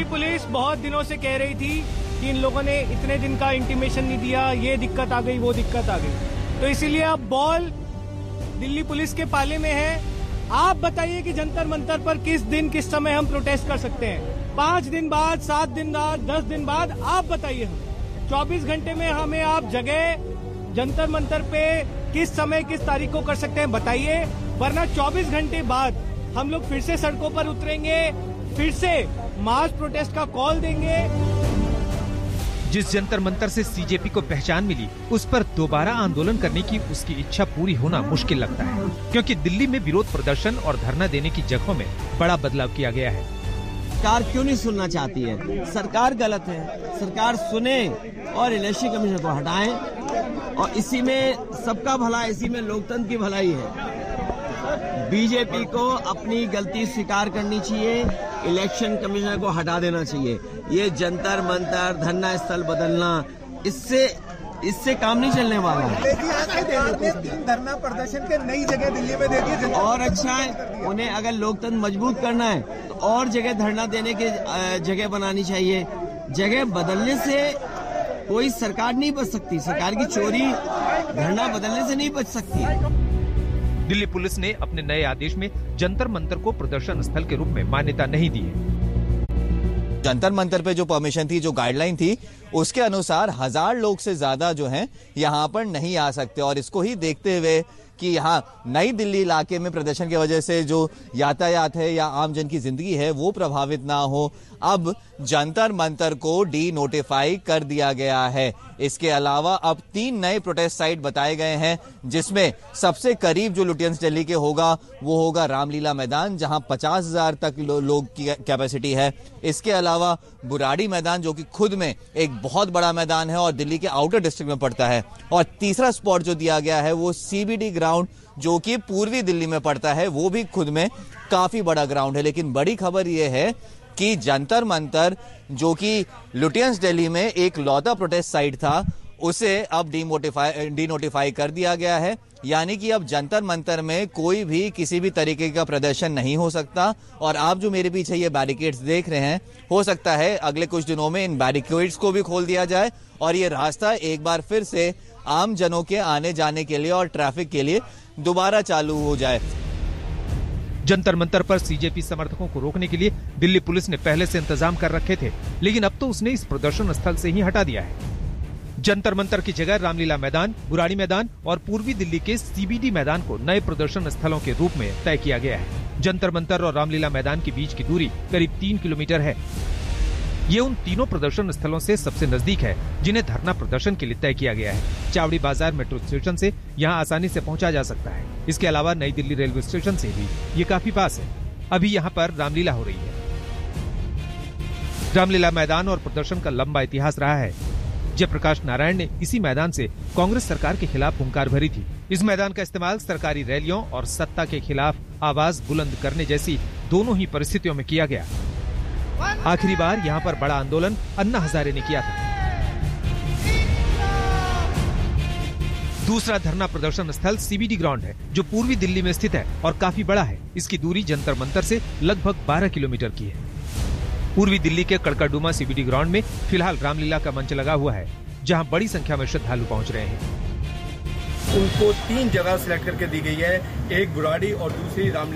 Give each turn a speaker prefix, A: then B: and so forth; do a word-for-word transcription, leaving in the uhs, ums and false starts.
A: Police बहुत दिनों से कह रही थी कि इन लोगों ने इतने दिन का इंटीमेशन नहीं दिया, ये दिक्कत आ गई, वो दिक्कत आ गई। तो इसीलिए अब बॉल दिल्ली पुलिस के पाले में है। आप बताइए कि जंतर मंतर पर किस दिन किस समय हम प्रोटेस्ट कर सकते हैं? पांच दिन बाद, सात दिन बाद, दस दिन बाद, आप बताइए। हम चौबीस घंटे में हमें आप जगह जंतर मंतर पे किस समय किस तारीख को कर सकते हैं बताइए, वरना चौबीस घंटे बाद हम लोग फिर से सड़कों पर उतरेंगे, फिर से मास प्रोटेस्ट का कॉल देंगे।
B: जिस जंतर मंतर से सीजेपी को पहचान मिली, उस पर दोबारा आंदोलन करने की उसकी इच्छा पूरी होना मुश्किल लगता है, क्योंकि दिल्ली में विरोध प्रदर्शन और धरना देने की जगहों में बड़ा बदलाव किया गया है।
C: सरकार क्यों नहीं सुनना चाहती है? सरकार गलत है, सरकार सुने और इलेक्शन कमीशन को हटाएं, और इसी में सबका भला, इसी में लोकतंत्र की भलाई है। बीजेपी को अपनी गलती स्वीकार करनी चाहिए, इलेक्शन कमीशन को हटा देना चाहिए। ये जंतर मंतर, धरना स्थल बदलना, इससे इससे काम नहीं चलने वाला है।
D: धरना प्रदर्शन के नई जगह दिल्ली में दे दी
C: और अच्छा है, उन्हें अगर लोकतंत्र मजबूत करना है तो और जगह धरना देने की जगह बनानी चाहिए। जगह बदलने से कोई सरकार नहीं बच सकती, सरकार की चोरी धरना बदलने से नहीं बच सकती।
B: दिल्ली पुलिस ने अपने नए आदेश में जंतर मंतर को प्रदर्शन स्थल के रूप में मान्यता नहीं दी है।
E: जंतर मंतर पे जो परमिशन थी, जो गाइडलाइन थी, उसके अनुसार हजार लोग से ज्यादा जो हैं यहाँ पर नहीं आ सकते, और इसको ही देखते हुए कि यहाँ नई दिल्ली इलाके में प्रदर्शन की वजह से जो यातायात है या आम जन की जिंदगी है वो प्रभावित ना हो, अब जंतर मंतर को डी नोटिफाई कर दिया गया है। इसके अलावा अब तीन नए प्रोटेस्ट साइट बताए गए हैं, जिसमें सबसे करीब जो लुटियंस दिल्ली के होगा वो होगा रामलीला मैदान, जहां पचास हजार तक लो, लोग की कैपेसिटी है। इसके अलावा बुराड़ी मैदान, जो कि खुद में एक बहुत बड़ा मैदान है और दिल्ली के आउटर डिस्ट्रिक्ट में पड़ता है, और तीसरा स्पॉट जो दिया गया है वो सीबीडी ग्राउंड, जो कि पूर्वी दिल्ली में पड़ता है, वो भी खुद में काफी बड़ा ग्राउंड है। लेकिन बड़ी खबर यह है कि जंतर मंतर, जो कि लुटियंस दिल्ली में एक लौता प्रोटेस्ट साइट था, उसे अब डीमोटिफाई डी नोटिफाई कर दिया गया है। यानी कि अब जंतर मंतर में कोई भी किसी भी तरीके का प्रदर्शन नहीं हो सकता। और आप जो मेरे पीछे ये बैरिकेड्स देख रहे हैं, हो सकता है अगले कुछ दिनों में इन बैरिकेड्स को भी खोल दिया जाए और ये रास्ता एक बार फिर से आम जनों के आने जाने के लिए और ट्रैफिक के लिए दोबारा चालू हो जाए।
B: जंतर मंतर पर सीजेपी समर्थकों को रोकने के लिए दिल्ली पुलिस ने पहले से इंतजाम कर रखे थे, लेकिन अब तो उसने इस प्रदर्शन स्थल से ही हटा दिया है। जंतर मंतर की जगह रामलीला मैदान, बुराड़ी मैदान और पूर्वी दिल्ली के सीबीडी मैदान को नए प्रदर्शन स्थलों के रूप में तय किया गया है। जंतर मंतर और रामलीला मैदान के बीच की दूरी करीब तीन किलोमीटर है। ये उन तीनों प्रदर्शन स्थलों से सबसे नजदीक है, जिन्हें धरना प्रदर्शन के लिए तय किया गया है। चावड़ी बाजार मेट्रो स्टेशन से यहाँ आसानी से पहुँचा जा सकता है। इसके अलावा नई दिल्ली रेलवे स्टेशन से भी ये काफी पास है। अभी यहाँ पर रामलीला हो रही है। रामलीला मैदान और प्रदर्शन का लंबा इतिहास रहा है। जयप्रकाश नारायण ने इसी मैदान से कांग्रेस सरकार के खिलाफ हुंकार भरी थी। इस मैदान का इस्तेमाल सरकारी रैलियों और सत्ता के खिलाफ आवाज बुलंद करने जैसी दोनों ही परिस्थितियों में किया गया। आखिरी बार यहाँ पर बड़ा आंदोलन अन्ना हजारे ने किया था। दूसरा धरना प्रदर्शन स्थल सीबीडी ग्राउंड है, जो पूर्वी दिल्ली में स्थित है और काफी बड़ा है। इसकी दूरी जंतर मंतर से लगभग बारह किलोमीटर की है। पूर्वी दिल्ली के कड़कड़डुमा सीबीडी ग्राउंड में फिलहाल रामलीला का मंच लगा हुआ है, जहां बड़ी संख्या में श्रद्धालु पहुंच रहे हैं।
F: उनको तीन जगह सिलेक्ट करके दी गई है, एक बुराड़ी और दूसरी रामलीला।